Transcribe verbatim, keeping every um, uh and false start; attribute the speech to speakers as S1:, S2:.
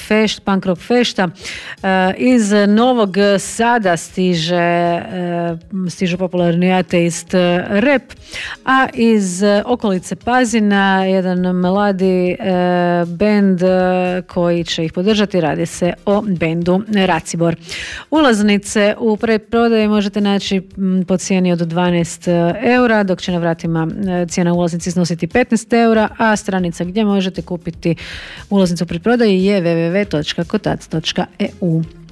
S1: fešt, punk rock fešta. Iz Novog Sada stiže, stiže popularni ateist rap, a iz okolice Pazina jedan mladi bend koji će ih podržati, radi se o bendu Racibor. Ulaznice u predprodaji možete naći po cijeni od dvanaest eura, dok će na vratima cijena ulaznice iznositi petnaest eura, a stranica gdje možete kupiti ulaznicu u predprodaji je w w w točka kotac točka e u.